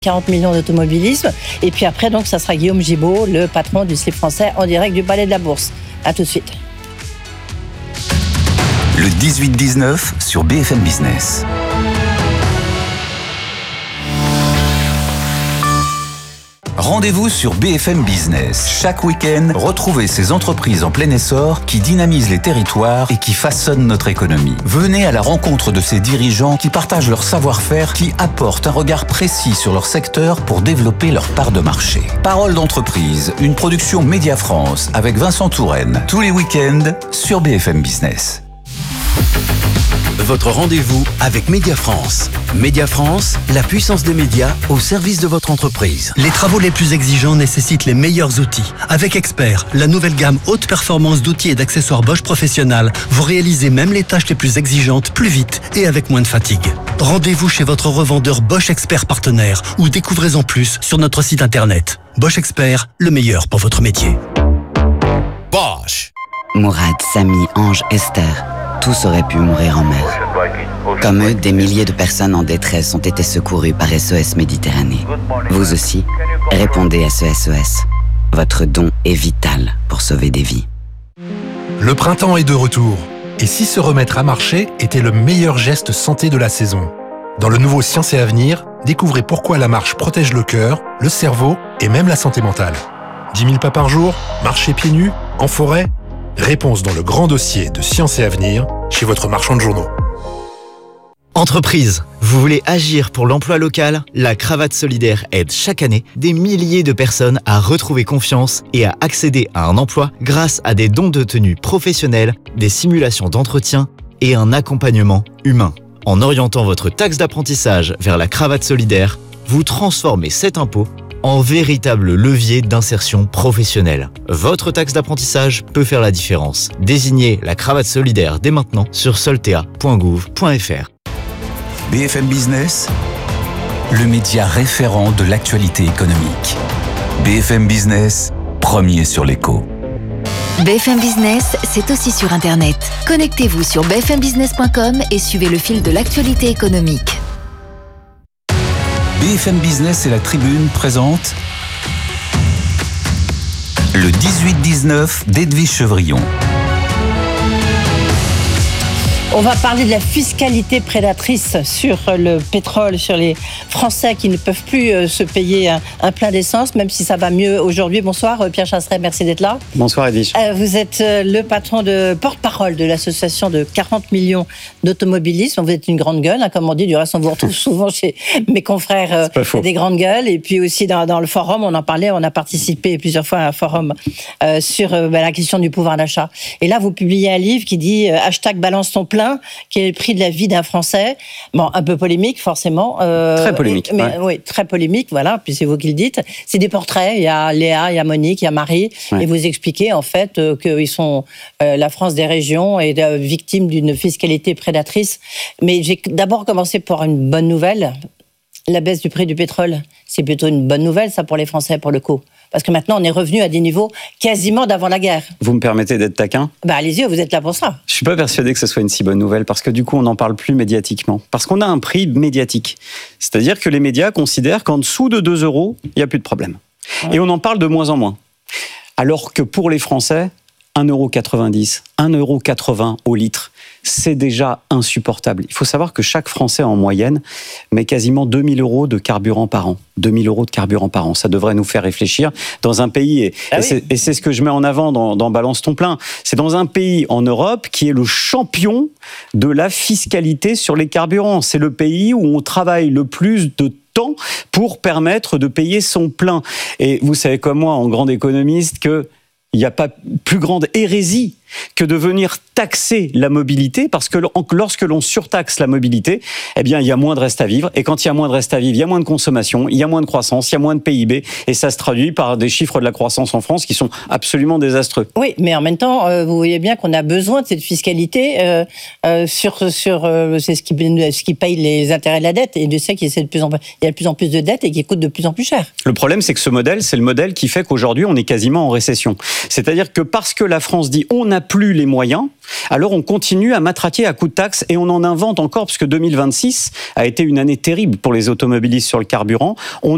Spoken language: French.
40 millions d'automobilisme. Et puis après, donc, ça sera Guillaume Gibault, le patron du slip français, en direct du Palais de la Bourse. À tout de suite. Le 18-19 sur BFM Business. Rendez-vous sur BFM Business. Chaque week-end, retrouvez ces entreprises en plein essor qui dynamisent les territoires et qui façonnent notre économie. Venez à la rencontre de ces dirigeants qui partagent leur savoir-faire, qui apportent un regard précis sur leur secteur pour développer leur part de marché. Parole d'entreprise, une production Média France avec Vincent Touraine. Tous les week-ends sur BFM Business. Votre rendez-vous avec Média France. Média France, la puissance des médias au service de votre entreprise. Les travaux les plus exigeants nécessitent les meilleurs outils. Avec Expert, la nouvelle gamme haute performance d'outils et d'accessoires Bosch Professionnal, vous réalisez même les tâches les plus exigeantes plus vite et avec moins de fatigue. Rendez-vous chez votre revendeur Bosch Expert partenaire ou découvrez-en plus sur notre site internet. Bosch Expert, le meilleur pour votre métier. Bosch. Mourad, Samy, Ange, Esther, tous auraient pu mourir en mer. Comme eux, des milliers de personnes en détresse ont été secourues par SOS Méditerranée. Vous aussi, répondez à ce SOS. Votre don est vital pour sauver des vies. Le printemps est de retour. Et si se remettre à marcher était le meilleur geste santé de la saison? Dans le nouveau Science et Avenir, découvrez pourquoi la marche protège le cœur, le cerveau et même la santé mentale. 10 000 pas par jour, marcher pieds nus, en forêt? Réponse dans le grand dossier de Science et Avenir chez votre marchand de journaux. Entreprise, vous voulez agir pour l'emploi local? La Cravate Solidaire aide chaque année des milliers de personnes à retrouver confiance et à accéder à un emploi grâce à des dons de tenue professionnels, des simulations d'entretien et un accompagnement humain. En orientant votre taxe d'apprentissage vers la Cravate Solidaire, vous transformez cet impôt en véritable levier d'insertion professionnelle. Votre taxe d'apprentissage peut faire la différence. Désignez la Cravate Solidaire dès maintenant sur soltea.gouv.fr. BFM Business, le média référent de l'actualité économique. BFM Business, premier sur l'écho. BFM Business, c'est aussi sur Internet. Connectez-vous sur bfmbusiness.com et suivez le fil de l'actualité économique. BFM Business et la Tribune présentent le 18-19 d'Edwige Chevrillon. On va parler de la fiscalité prédatrice sur le pétrole, sur les Français qui ne peuvent plus se payer un plein d'essence, même si ça va mieux aujourd'hui. Bonsoir Pierre Chasseret, merci d'être là. Bonsoir Edwige. Vous êtes le patron de porte-parole de l'association de 40 millions d'automobilistes. Vous êtes une grande gueule, comme on dit. Du reste, on vous retrouve souvent chez mes confrères des grandes gueules. Et puis aussi dans le forum, on en parlait, on a participé plusieurs fois à un forum sur la question du pouvoir d'achat. Et là, vous publiez un livre qui dit # balance ton plein, qui est le prix de la vie d'un Français. Bon, un peu polémique, forcément. Très polémique. Mais, ouais. Oui, très polémique, voilà, puis c'est vous qui le dites. C'est des portraits, il y a Léa, il y a Monique, il y a Marie, et vous expliquez en fait qu'ils sont la France des régions et victimes d'une fiscalité prédatrice. Mais j'ai d'abord commencé par une bonne nouvelle. La baisse du prix du pétrole, c'est plutôt une bonne nouvelle, ça, pour les Français, pour le coup. Parce que maintenant, on est revenu à des niveaux quasiment d'avant la guerre. Vous me permettez d'être taquin ? Allez-y, vous êtes là pour ça. Je suis pas persuadé que ce soit une si bonne nouvelle, parce que du coup, on n'en parle plus médiatiquement. Parce qu'on a un prix médiatique. C'est-à-dire que les médias considèrent qu'en dessous de 2 €, il n'y a plus de problème. Ouais. Et on en parle de moins en moins. Alors que pour les Français, 1,90 €, 1,80 € au litre, c'est déjà insupportable. Il faut savoir que chaque Français, en moyenne, met quasiment 2 000 € de carburant par an. 2 000 € de carburant par an. Ça devrait nous faire réfléchir dans un pays, et c'est ce que je mets en avant dans Balance ton plein, c'est dans un pays en Europe qui est le champion de la fiscalité sur les carburants. C'est le pays où on travaille le plus de temps pour permettre de payer son plein. Et vous savez comme moi, en grand économiste, que il n'y a pas plus grande hérésie que de venir taxer la mobilité, parce que lorsque l'on surtaxe la mobilité, eh bien, il y a moins de reste à vivre. Et quand il y a moins de reste à vivre, il y a moins de consommation, il y a moins de croissance, il y a moins de PIB. Et ça se traduit par des chiffres de la croissance en France qui sont absolument désastreux. Oui, mais en même temps, vous voyez bien qu'on a besoin de cette fiscalité c'est ce qui paye les intérêts de la dette. Et je sais qu'il y a de plus en plus de dettes et qui coûtent de plus en plus cher. Le problème, c'est que ce modèle, c'est le modèle qui fait qu'aujourd'hui, on est quasiment en récession. C'est-à-dire que parce que la France dit on n'a plus les moyens, alors on continue à matraquer à coups de taxes et on en invente encore, parce que 2026 a été une année terrible pour les automobilistes sur le carburant. On